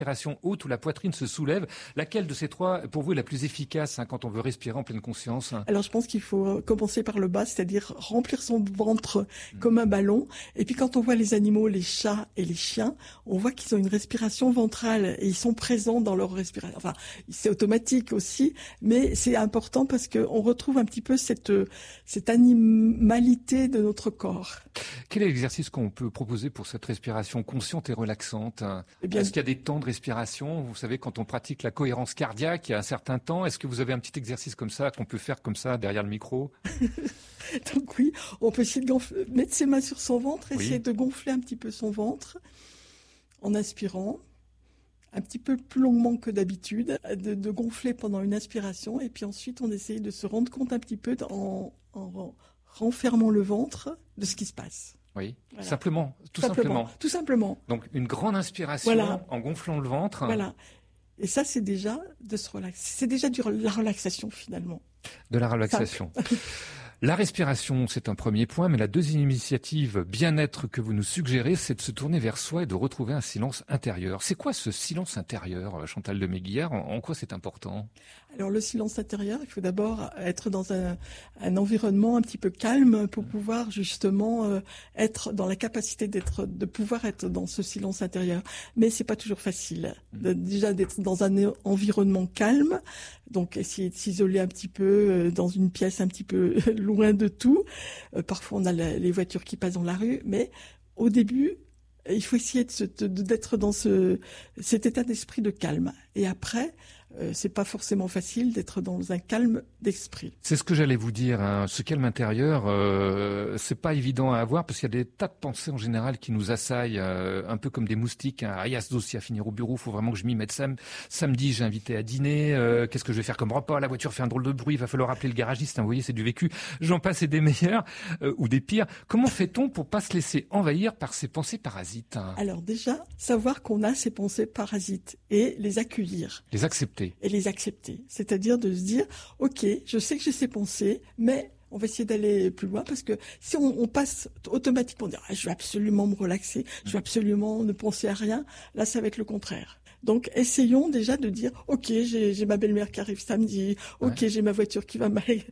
respiration haute où la poitrine se soulève. Laquelle de ces trois, pour vous, est la plus efficace quand on veut respirer en pleine conscience? Alors, je pense qu'il faut commencer par le bas, c'est-à-dire remplir son ventre comme un ballon. Et puis, quand on voit les animaux, les chats et les chiens, on voit qu'ils ont une respiration ventrale et ils sont présents dans leur respiration. Enfin, c'est automatique aussi, mais c'est important parce qu'on retrouve un petit peu cette animalité de notre corps. Quel est l'exercice qu'on peut proposer pour cette respiration consciente et relaxante? Est-ce qu'il y a des temps de respiration? Vous savez, quand on pratique la cohérence cardiaque, il y a un certain temps. Est-ce que vous avez un petit exercice comme ça qu'on peut faire comme ça derrière le micro? Donc oui, on peut essayer de mettre ses mains sur son ventre, essayer de gonfler un petit peu son ventre en inspirant un petit peu plus longuement que d'habitude, de gonfler pendant une inspiration et puis ensuite on essaye de se rendre compte un petit peu en renfermant le ventre de ce qui se passe. Oui, voilà. Tout simplement. Donc une grande inspiration en gonflant le ventre. Voilà. Et ça, c'est déjà de se relaxer. C'est déjà la relaxation finalement. De la relaxation. La respiration, c'est un premier point, mais la deuxième initiative bien-être que vous nous suggérez, c'est de se tourner vers soi et de retrouver un silence intérieur. C'est quoi ce silence intérieur, Chantal de Meguiar? En quoi c'est important? Alors le silence intérieur, il faut d'abord être dans un environnement un petit peu calme pour pouvoir justement être dans la capacité de pouvoir être dans ce silence intérieur. Mais c'est pas toujours facile. Déjà d'être dans un environnement calme, donc essayer de s'isoler un petit peu dans une pièce un petit peu loin de tout. Parfois on a les voitures qui passent dans la rue, mais au début il faut essayer d'être dans cet état d'esprit de calme. Et après, c'est pas forcément facile d'être dans un calme d'esprit. C'est ce que j'allais vous dire, hein. Ce calme intérieur, c'est pas évident à avoir parce qu'il y a des tas de pensées en général qui nous assaillent, un peu comme des moustiques. Hein. Ayas dossier à finir au bureau, faut vraiment que je m'y mette. Samedi, j'ai invité à dîner. Qu'est-ce que je vais faire comme repas? La voiture fait un drôle de bruit. Il va falloir appeler le garagiste. Hein. Vous voyez, c'est du vécu. J'en passe et des meilleurs ou des pires. Comment fait-on pour pas se laisser envahir par ces pensées parasites? Alors déjà, savoir qu'on a ces pensées parasites et les accueillir. Les accepter. Et les accepter. C'est-à-dire de se dire, ok, je sais que j'ai ces pensées, mais on va essayer d'aller plus loin parce que si on passe automatiquement, dire, je vais absolument me relaxer, je vais absolument ne penser à rien, là ça va être le contraire. Donc, essayons déjà de dire, ok, j'ai ma belle-mère qui arrive samedi, ok, j'ai ma voiture qui va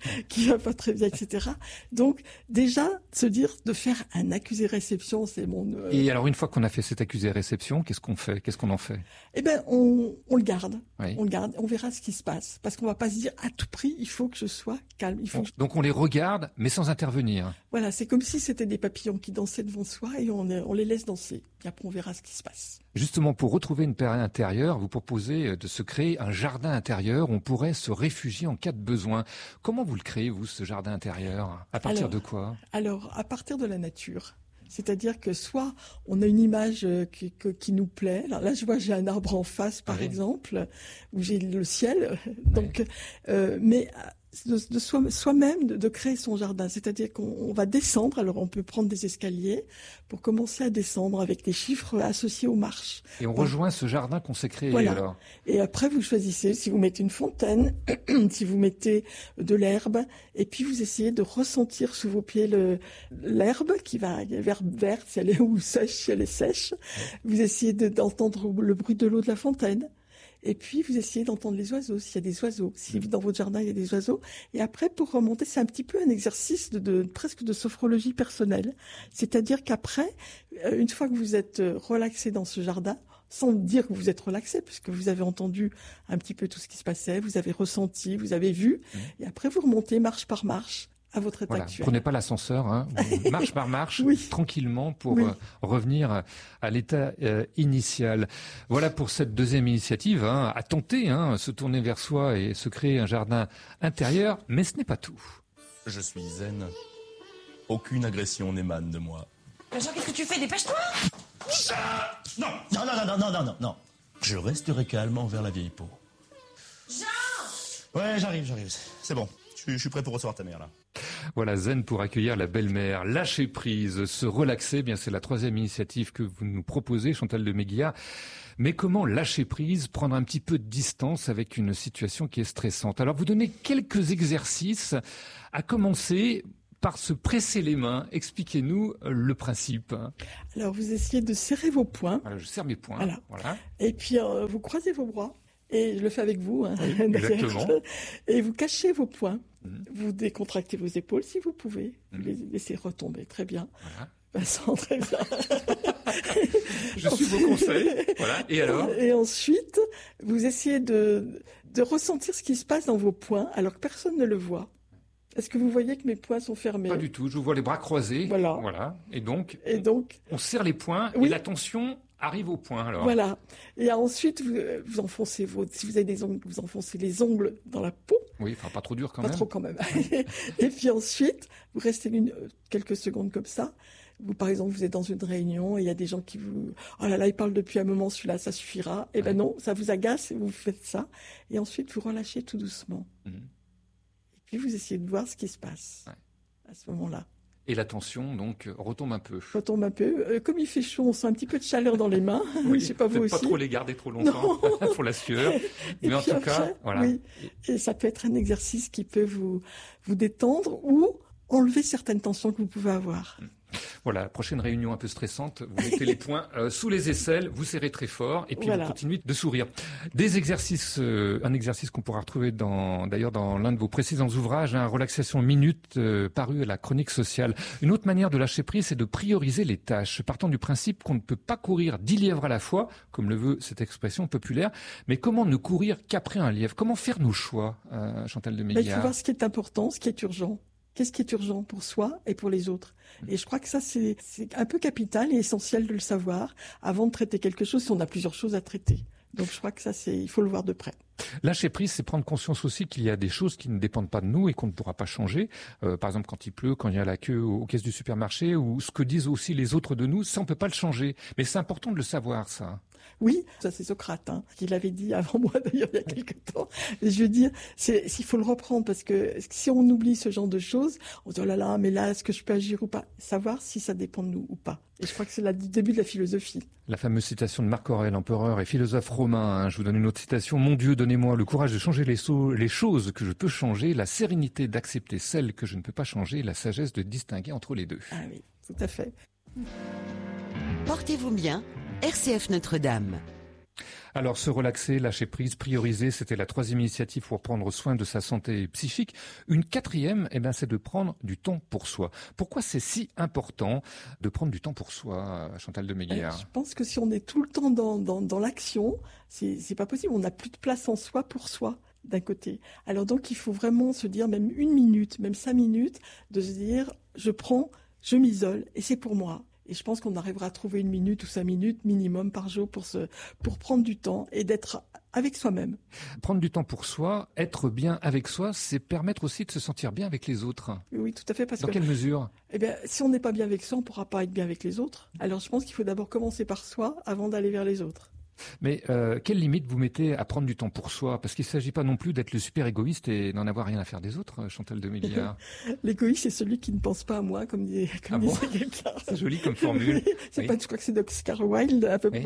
pas très bien, etc. Donc, déjà, se dire, de faire un accusé-réception, c'est mon... Et alors, une fois qu'on a fait cet accusé-réception, qu'est-ce qu'on fait? Qu'est-ce qu'on en fait? Eh ben, on le garde. Oui. On le garde, on verra ce qui se passe. Parce qu'on va pas se dire, à tout prix, il faut que je sois calme. Donc, on les regarde, mais sans intervenir. Voilà, c'est comme si c'était des papillons qui dansaient devant soi et on les laisse danser. Et après, on verra ce qui se passe. Justement, pour retrouver une paix intérieure, vous proposez de se créer un jardin intérieur où on pourrait se réfugier en cas de besoin. Comment vous le créez, vous, ce jardin intérieur? À partir de quoi? Alors, à partir de la nature. C'est-à-dire que soit on a une image qui nous plaît. Alors là, je vois, j'ai un arbre en face, par exemple, où j'ai le ciel. Donc, mais de soi-même de créer son jardin, c'est-à-dire qu'on va descendre. Alors on peut prendre des escaliers pour commencer à descendre avec des chiffres associés aux marches. Et on rejoint ce jardin qu'on s'est créé. Voilà. Alors. Et après vous choisissez si vous mettez une fontaine, si vous mettez de l'herbe, et puis vous essayez de ressentir sous vos pieds l'herbe qui va verte si elle est ou sèche si elle est sèche. Vous essayez d'entendre le bruit de l'eau de la fontaine. Et puis, vous essayez d'entendre les oiseaux, s'il y a des oiseaux, si dans votre jardin, il y a des oiseaux. Et après, pour remonter, c'est un petit peu un exercice presque de sophrologie personnelle. C'est-à-dire qu'après, une fois que vous êtes relaxé dans ce jardin, sans dire que vous êtes relaxé, puisque vous avez entendu un petit peu tout ce qui se passait, vous avez ressenti, vous avez vu, et après, vous remontez marche par marche à votre état actuel. Prenez pas l'ascenseur, hein, marche par marche, tranquillement pour revenir à l'état initial. Voilà pour cette deuxième initiative, hein, à tenter, se tourner vers soi et se créer un jardin intérieur, mais ce n'est pas tout. Je suis zen. Aucune agression n'émane de moi. Jean, qu'est-ce que tu fais? Dépêche-toi! Non. Je resterai calme envers la vieille peau. Jean! Ouais, j'arrive. C'est bon. Je suis prêt pour recevoir ta mère, là. Voilà, zen pour accueillir la belle-mère, lâcher prise, se relaxer, bien c'est la troisième initiative que vous nous proposez, Chantal de Meguiar. Mais comment lâcher prise, prendre un petit peu de distance avec une situation qui est stressante? Alors vous donnez quelques exercices, à commencer par se presser les mains. Expliquez-nous le principe. Alors, vous essayez de serrer vos poings. Voilà, je serre mes poings. Voilà. Et puis, vous croisez vos bras. Et je le fais avec vous. Oui, exactement. Et vous cachez vos poings. Vous décontractez vos épaules si vous pouvez. Vous les laissez retomber. Très bien. Voilà. Vincent, très bien. Je suis vos conseils. Voilà. Et alors? Et ensuite, vous essayez de ressentir ce qui se passe dans vos poings alors que personne ne le voit. Est-ce que vous voyez que mes poings sont fermés? Pas du tout. Je vous vois les bras croisés. Voilà. Et donc, on serre les poings et la tension arrive au point. Alors. Voilà. Et ensuite, vous enfoncez si vous avez des ongles, vous enfoncez les ongles dans la peau. Oui, enfin pas trop dur quand même. Pas trop quand même. Et puis ensuite, vous restez quelques secondes comme ça. Vous, par exemple, vous êtes dans une réunion et il y a des gens qui vous... Oh là là, il parle depuis un moment, celui-là, ça suffira. Eh ben non, ça vous agace et vous faites ça. Et ensuite, vous relâchez tout doucement. Et puis, vous essayez de voir ce qui se passe à ce moment-là. Et la tension, donc, retombe un peu. Retombe un peu. Comme il fait chaud, on sent un petit peu de chaleur dans les mains. Oui, je sais pas vous aussi. Pas trop les garder trop longtemps pour la sueur. Mais en tout cas, voilà. Oui. Et ça peut être un exercice qui peut vous détendre ou enlever certaines tensions que vous pouvez avoir. Voilà, prochaine réunion un peu stressante, vous mettez les poings sous les aisselles, vous serrez très fort et puis vous continuez de sourire. Des exercices, un exercice qu'on pourra retrouver d'ailleurs dans l'un de vos précédents ouvrages, relaxation minute, paru à la Chronique sociale. Une autre manière de lâcher prise, c'est de prioriser les tâches, partant du principe qu'on ne peut pas courir 10 lièvres à la fois, comme le veut cette expression populaire, mais comment ne courir qu'après un lièvre? Comment faire nos choix, Chantal de Méguiard? Il faut voir ce qui est important, ce qui est urgent. Qu'est-ce qui est urgent pour soi et pour les autres? Et je crois que ça, c'est un peu capital et essentiel de le savoir avant de traiter quelque chose si on a plusieurs choses à traiter. Donc je crois que ça, il faut le voir de près. Lâcher prise, c'est prendre conscience aussi qu'il y a des choses qui ne dépendent pas de nous et qu'on ne pourra pas changer. Par exemple, quand il pleut, quand il y a la queue aux caisses du supermarché, ou ce que disent aussi les autres de nous, ça on peut pas le changer. Mais c'est important de le savoir, ça. Oui, ça c'est Socrate, qui l'avait dit avant moi d'ailleurs il y a quelque temps. Et je veux dire, il faut le reprendre parce que si on oublie ce genre de choses, on se dit oh là là, mais là est-ce que je peux agir ou pas? Savoir si ça dépend de nous ou pas. Et je crois que c'est le début de la philosophie. La fameuse citation de Marc Aurèle, empereur et philosophe romain. Je vous donne une autre citation. Mon Dieu, donnez-moi le courage de changer les choses que je peux changer, la sérénité d'accepter celles que je ne peux pas changer, la sagesse de distinguer entre les deux. Ah oui, tout à fait. Portez-vous bien. RCF Notre-Dame. Alors, se relaxer, lâcher prise, prioriser, c'était la 3e initiative pour prendre soin de sa santé psychique. Une 4e, c'est de prendre du temps pour soi. Pourquoi c'est si important de prendre du temps pour soi, Chantal de Méguiard? Je pense que si on est tout le temps dans l'action, c'est pas possible. On n'a plus de place en soi pour soi, d'un côté. Alors donc, il faut vraiment se dire, même 1 minute, même 5 minutes, de se dire, je m'isole et c'est pour moi. Et je pense qu'on arrivera à trouver 1 minute ou 5 minutes minimum par jour pour prendre du temps et d'être avec soi-même. Prendre du temps pour soi, être bien avec soi, c'est permettre aussi de se sentir bien avec les autres. Oui, tout à fait. Dans quelle mesure? Si on n'est pas bien avec soi, on ne pourra pas être bien avec les autres. Alors je pense qu'il faut d'abord commencer par soi avant d'aller vers les autres. Mais quelle limite vous mettez à prendre du temps pour soi? Parce qu'il ne s'agit pas non plus d'être le super égoïste et n'en avoir rien à faire des autres, Chantal de Méguiard. L'égoïste, c'est celui qui ne pense pas à moi, comme disait quelqu'un. C'est joli comme formule. Je crois que c'est d'Oscar Wilde,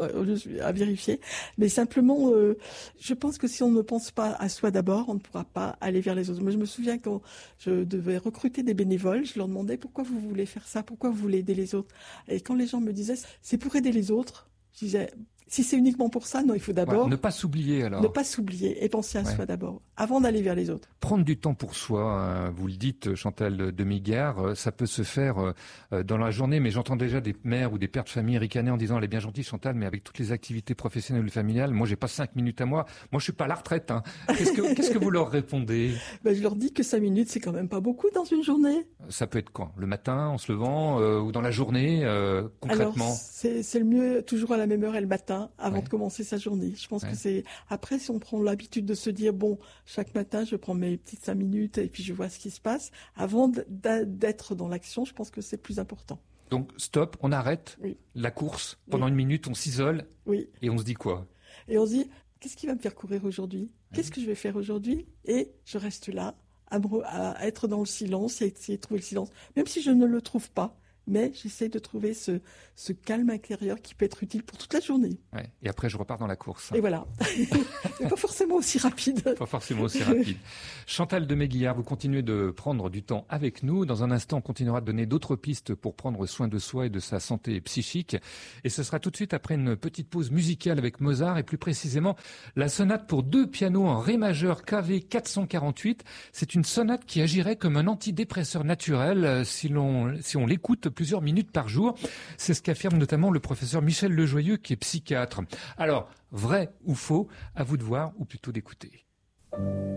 à vérifier. Mais simplement, je pense que si on ne pense pas à soi d'abord, on ne pourra pas aller vers les autres. Moi, je me souviens quand je devais recruter des bénévoles, je leur demandais pourquoi vous voulez faire ça, pourquoi vous voulez aider les autres. Et quand les gens me disaient c'est pour aider les autres, je disais si c'est uniquement pour ça, non, il faut d'abord... ne pas s'oublier alors. Ne pas s'oublier et penser à soi d'abord, avant d'aller vers les autres. Prendre du temps pour soi, vous le dites, Chantal de Méguiard, ça peut se faire dans la journée, mais j'entends déjà des mères ou des pères de famille ricaner en disant « Elle est bien gentille, Chantal, mais avec toutes les activités professionnelles ou familiales, moi, j'ai pas 5 minutes à moi. Moi, je suis pas à la retraite. » Qu'est-ce que vous leur répondez? Je leur dis que 5 minutes, c'est quand même pas beaucoup dans une journée. Ça peut être quand? Le matin, en se levant, ou dans la journée, concrètement? Alors, c'est le mieux, toujours à la même heure et le matin, avant de commencer sa journée. Je pense que c'est... Après, si on prend l'habitude de se dire, bon, chaque matin, je prends mes petites 5 minutes et puis je vois ce qui se passe, avant d'être dans l'action, je pense que c'est plus important. Donc, stop, on arrête la course. Pendant 1 minute, on s'isole. Oui. Et on se dit quoi? Et on se dit, qu'est-ce qui va me faire courir aujourd'hui? Qu'est-ce que je vais faire aujourd'hui? Et je reste là, à être dans le silence et essayer de trouver le silence. Même si je ne le trouve pas, mais j'essaie de trouver ce calme intérieur qui peut être utile pour toute la journée. Ouais. Et après, je repars dans la course. Et voilà. Mais pas forcément aussi rapide. Pas forcément aussi rapide. Chantal Deméguillard, vous continuez de prendre du temps avec nous. Dans un instant, on continuera de donner d'autres pistes pour prendre soin de soi et de sa santé psychique. Et ce sera tout de suite après une petite pause musicale avec Mozart et plus précisément la sonate pour 2 pianos en ré majeur KV 448. C'est une sonate qui agirait comme un antidépresseur naturel si on l'écoute plusieurs minutes par jour. C'est ce qu'affirme notamment le professeur Michel Lejoyeux qui est psychiatre. Alors, vrai ou faux, à vous de voir ou plutôt d'écouter.